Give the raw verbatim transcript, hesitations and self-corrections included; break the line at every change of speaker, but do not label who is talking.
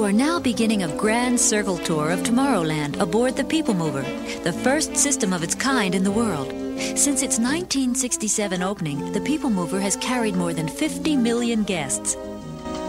are now beginning a grand circle tour of Tomorrowland aboard the People Mover, the first system of its kind in the world. Since its nineteen sixty-seven opening, the People Mover has carried more than fifty million guests.